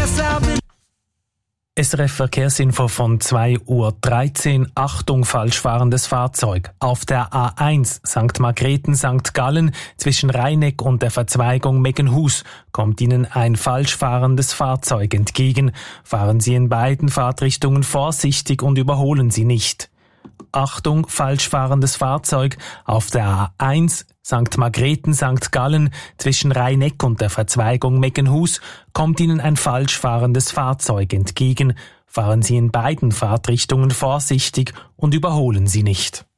SRF Verkehrsinfo von 2:13 Uhr. Achtung, falsch fahrendes Fahrzeug. Auf der A1 St. Margrethen St. Gallen zwischen Rheineck und der Verzweigung Meggenhus kommt Ihnen ein falsch fahrendes Fahrzeug entgegen. Fahren Sie in beiden Fahrtrichtungen vorsichtig und überholen Sie nicht. Achtung, falsch fahrendes Fahrzeug. Auf der A1 St. Margrethen St. Gallen zwischen Rheineck und der Verzweigung Meggenhus kommt Ihnen ein falsch fahrendes Fahrzeug entgegen. Fahren Sie in beiden Fahrtrichtungen vorsichtig und überholen Sie nicht.